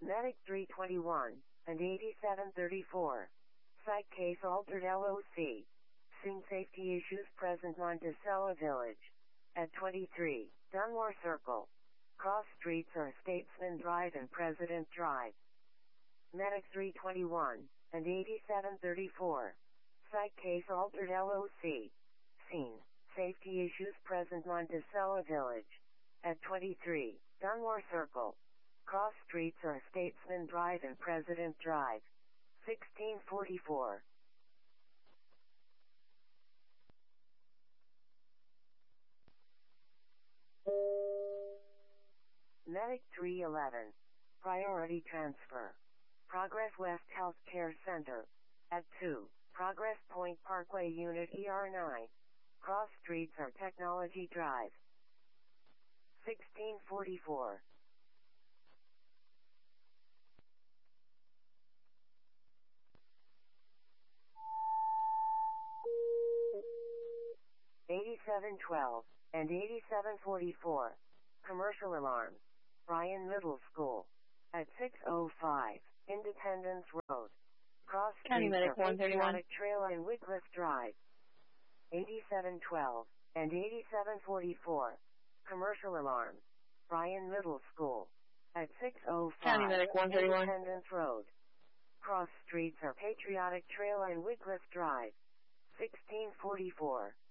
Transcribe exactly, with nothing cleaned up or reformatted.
Medic three twenty-one and eighty-seven thirty-four. Site case altered L O C. Scene safety issues present Monticello Village. At twenty-three, Dunmore Circle. Cross streets are Statesman Drive and President Drive. Medic three twenty-one and eighty-seven thirty-four. Site case altered L O C. Scene safety issues present Monticello Village. At twenty-three, Dunmore Circle. Cross streets are Statesman Drive and President Drive. sixteen forty-four. Medic three eleven. Priority transfer. Progress West Healthcare Center. At two, Progress Point Parkway Unit E R nine. Cross streets are Technology Drive. sixteen forty-four. eighty-seven twelve and eighty-seven forty-four. Commercial alarm. Bryan Middle School. At six oh five, Independence Road. Cross County streets Medic are one thirty-one. Patriotic Trail and Wycliffe Drive. eighty-seven twelve and eighty-seven forty-four. Commercial alarm. Bryan Middle School. At six oh County five, Medic one thirty-one. Independence Road. Cross streets are Patriotic Trail and Wycliffe Drive. sixteen forty-four.